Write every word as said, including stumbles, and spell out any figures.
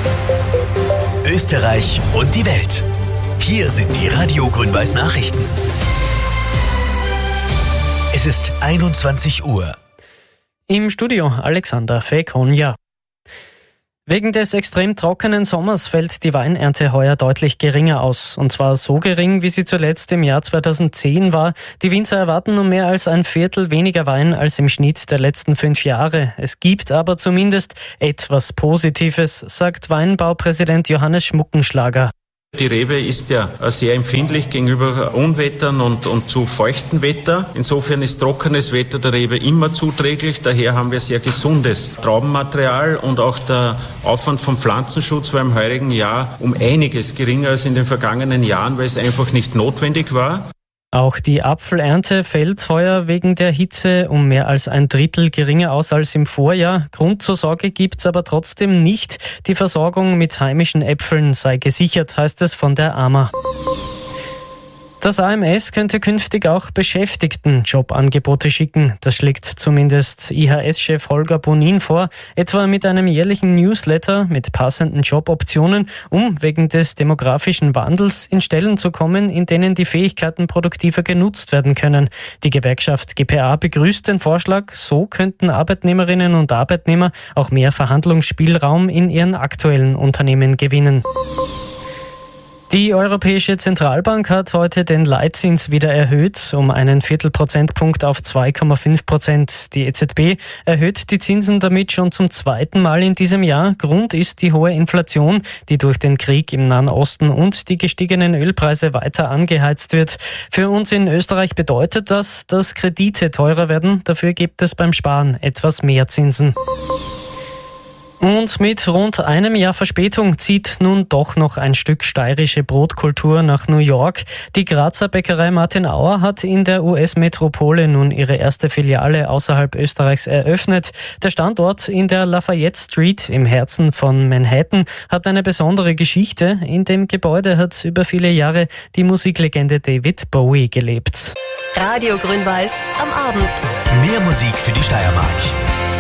Österreich und die Welt. Hier sind die Radio Grün-Weiß Nachrichten. Es ist einundzwanzig Uhr. Im Studio Alexander Fekonja. Wegen des extrem trockenen Sommers fällt die Weinernte heuer deutlich geringer aus. Und zwar so gering, wie sie zuletzt im Jahr zweitausendzehn war. Die Winzer erwarten nun mehr als ein Viertel weniger Wein als im Schnitt der letzten fünf Jahre. Es gibt aber zumindest etwas Positives, sagt Weinbaupräsident Johannes Schmuckenschlager. Die Rebe ist ja sehr empfindlich gegenüber Unwettern und, und zu feuchten Wetter. Insofern ist trockenes Wetter der Rebe immer zuträglich. Daher haben wir sehr gesundes Traubenmaterial und auch der Aufwand vom Pflanzenschutz war im heurigen Jahr um einiges geringer als in den vergangenen Jahren, weil es einfach nicht notwendig war. Auch die Apfelernte fällt heuer wegen der Hitze um mehr als ein Drittel geringer aus als im Vorjahr. Grund zur Sorge gibt's aber trotzdem nicht. Die Versorgung mit heimischen Äpfeln sei gesichert, heißt es von der A M A. Das A M S könnte künftig auch Beschäftigten Jobangebote schicken. Das schlägt zumindest I H S-Chef Holger Bonin vor, etwa mit einem jährlichen Newsletter mit passenden Joboptionen, um wegen des demografischen Wandels in Stellen zu kommen, in denen die Fähigkeiten produktiver genutzt werden können. Die Gewerkschaft G P A begrüßt den Vorschlag. So könnten Arbeitnehmerinnen und Arbeitnehmer auch mehr Verhandlungsspielraum in ihren aktuellen Unternehmen gewinnen. Die Europäische Zentralbank hat heute den Leitzins wieder erhöht, um einen Viertelprozentpunkt auf zwei Komma fünf Prozent. Die E Z B erhöht die Zinsen damit schon zum zweiten Mal in diesem Jahr. Grund ist die hohe Inflation, die durch den Krieg im Nahen Osten und die gestiegenen Ölpreise weiter angeheizt wird. Für uns in Österreich bedeutet das, dass Kredite teurer werden. Dafür gibt es beim Sparen etwas mehr Zinsen. Und mit rund einem Jahr Verspätung zieht nun doch noch ein Stück steirische Brotkultur nach New York. Die Grazer Bäckerei Martin Auer hat in der U S-Metropole nun ihre erste Filiale außerhalb Österreichs eröffnet. Der Standort in der Lafayette Street im Herzen von Manhattan hat eine besondere Geschichte. In dem Gebäude hat über viele Jahre die Musiklegende David Bowie gelebt. Radio Grün-Weiß am Abend. Mehr Musik für die Steiermark.